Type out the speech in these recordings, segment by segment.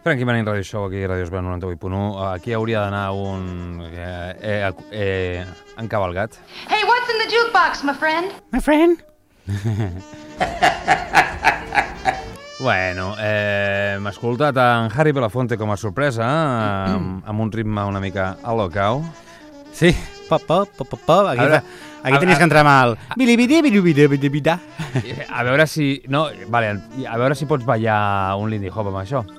Frankie Manning Radio Show, aquí a Ràdio Esbran 98.1. Aquí hauria d'anar un... encavalgat. Hey, what's in the jukebox, my friend? My friend? Bueno, m'ha escoltat en Harry Belafonte com a sorpresa, amb un ritme una mica alocau. Sí, pop. Aquí tenies que entrar amb el... A veure si... No, vale, a veure si pots ballar un Lindy Hop amb això.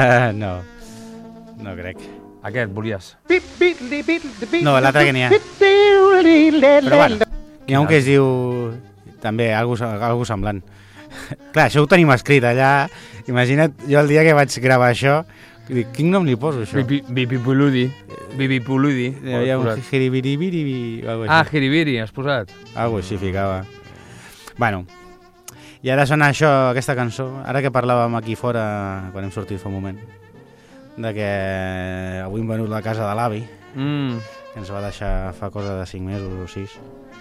No crec. Aquest, volies? No, l'altre que n'hi ha. Però bueno, hi ha un que es diu... També, algo semblant. Clar, això ho tenim escrit allà. Imagina't, jo el dia que vaig gravar això, dic, quin nom li poso, això? Bipipuludi. Hi ha un jiribiribiri o alguna cosa així. Jiribiri, has posat? Algo així ficava. Bueno, i ara sona això, aquesta cançó, ara que parlàvem aquí fora, quan hem sortit fa un moment, de que avui hem venut la casa de l'avi, que ens va deixar fa cosa de 5 mesos o 6,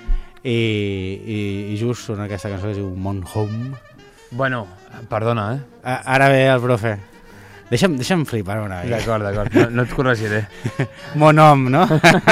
i just sona aquesta cançó que es diu Mon Home. Bueno, perdona, Ara ve el profe. Deixa'm flipar una mica. D'acord, no et corregiré. Mon home, no?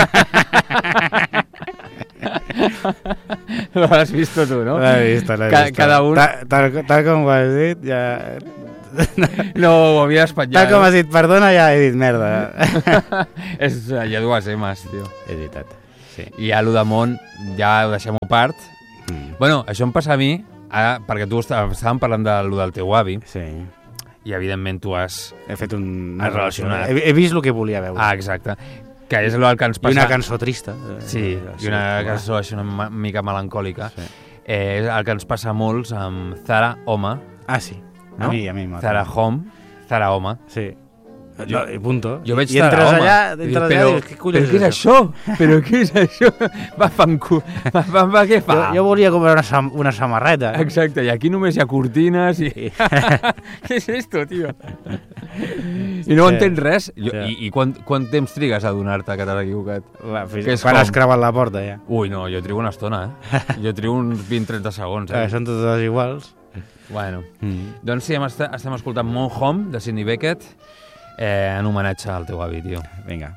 L'has vist tu, no? L'he vist. Cada un... Tal com ho has dit, ja... No, ho havia espatllat. Tal com has dit, perdona, ja he dit merda. Hi ha dues M's, tio. És veritat, sí. I a lo de món, ja ho deixem-ho part. Bueno, això em passa a mi, perquè tu estàvem parlant de lo del teu avi. Sí. I evidentment tu has... He fet un... Has relacionat. He vist el que volia veure. Exacte. Que és el que ens passa... I una cançó trista. Sí, i una cançó així una mica melancòlica. Sí. És el que ens passa molts amb Zara Home. Sí. No? A mi Zara Home, Zara Home. Sí. I punto. Jo veig I entres Zara allà, Home. i dius, què collons però què és això? Però què és això? Va, què fa? Jo volia comprar una samarreta. Exacte, i aquí només hi ha cortines i... Què és esto, tio? I no entens res. I quant temps trigues a adonar-te que t'has equivocat? Quan has crevat la porta, ja. Ui, no, jo trigo una estona, Jo trigo uns 20-30 segons, Són totes iguals. Bueno, doncs sí, estem escoltant Mon Home, de Sidney Bechet, en homenatge al teu avi, tio. Vinga.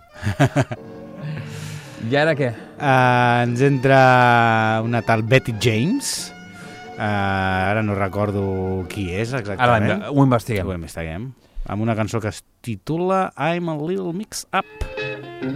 I ara què? Ens entra una tal Betty James. Ara no recordo qui és exactament. Ara ho investiguem. Amb una cançó que es titula I'm a Little Mixed Up.